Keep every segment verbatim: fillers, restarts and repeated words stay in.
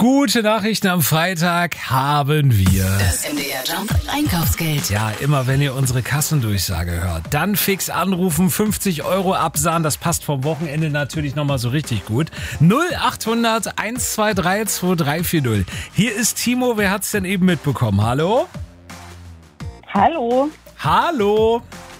Gute Nachrichten am Freitag haben wir. Das M D R Jump Einkaufsgeld. Ja, immer wenn ihr unsere Kassendurchsage hört, dann fix anrufen, fünfzig Euro absahen. Das passt vom Wochenende natürlich nochmal so richtig gut. null achthundert eins zwei drei zwei drei vier null. Hier ist Timo, wer hat's denn eben mitbekommen? Hallo? Hallo. Hallo?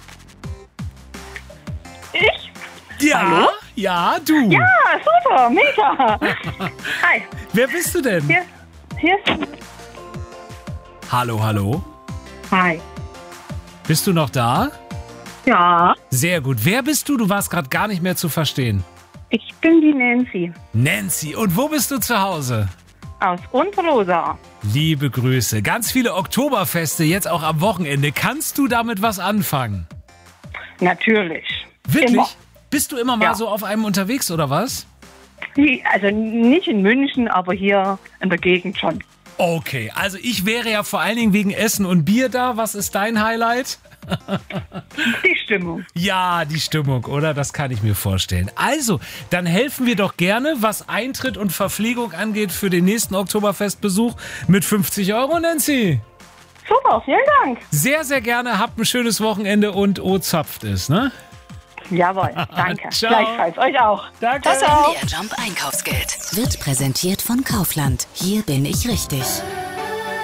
Ich? Ja, Hallo? ja, du. Ja, super, mega. Hi. Wer bist du denn? Hier, hier ist... Hallo, hallo. Hi. Bist du noch da? Ja, Sehr gut. Wer bist du? Du warst gerade gar nicht mehr zu verstehen. ich bin die Nancy Nancy. Und wo bist du zu Hause? aus Unterlosa. Liebe Grüße. Ganz viele Oktoberfeste jetzt auch am Wochenende. Kannst du damit was anfangen? Natürlich. Wirklich? Immer. Bist du immer mal Ja. so auf einem unterwegs oder was? Die- Also nicht in München, aber hier in der Gegend schon. Okay, also ich wäre ja vor allen Dingen wegen Essen und Bier da. Was ist dein Highlight? Die Stimmung. Ja, die Stimmung, oder? Das kann ich mir vorstellen. Also, dann helfen wir doch gerne, was Eintritt und Verpflegung angeht für den nächsten Oktoberfestbesuch mit fünfzig Euro, Nancy. Super, vielen Dank. Sehr, sehr gerne. Habt ein schönes Wochenende und O zapft es, ne? Jawohl, danke. Ciao. Gleichfalls, euch auch. Danke. Ciao, ciao. M D R Jump Einkaufsgeld wird präsentiert von Kaufland. Hier bin ich richtig.